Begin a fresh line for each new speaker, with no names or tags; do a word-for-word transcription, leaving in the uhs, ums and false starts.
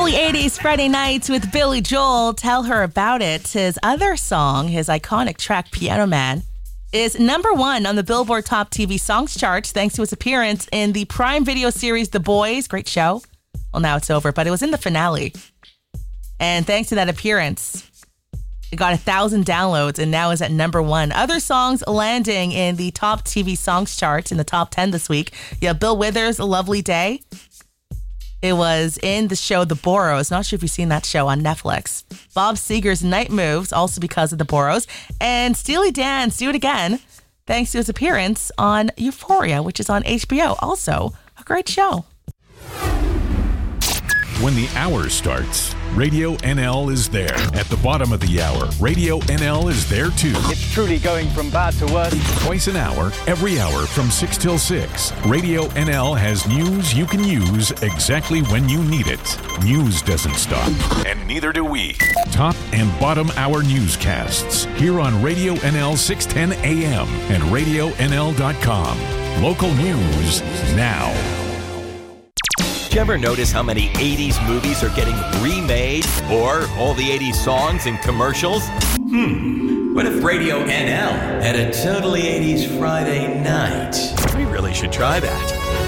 Early eighties Friday nights with Billy Joel. Tell Her About It. His other song, his iconic track, Piano Man, is number one on the Billboard Top T V Songs charts thanks to his appearance in the Prime Video series The Boys. Great show. Well, now it's over, but it was in the finale. And thanks to that appearance, it got a thousand downloads and now is at number one. Other songs landing in the top T V songs charts in the top ten this week. Yeah, Bill Withers' A Lovely Day. It was in the show The Boroughs. Not sure if you've seen that show on Netflix. Bob Seger's Night Moves, also because of The Boroughs. And Steely Dan's Do It Again, thanks to his appearance on Euphoria, which is on H B O. Also a great show.
When the hour starts, Radio N L is there. At the bottom of the hour, Radio N L is there too.
It's truly going from bad to worse.
Twice an hour, every hour from six till six. Radio N L has news you can use exactly when you need it. News doesn't stop, and neither do we. Top and bottom hour newscasts here on Radio N L six ten A M and radio N L dot com. Local news now.
Did you ever notice how many eighties movies are getting remade? Or all the eighties songs and commercials? Hmm, what if Radio N L had a totally eighties Friday night? We really should try that.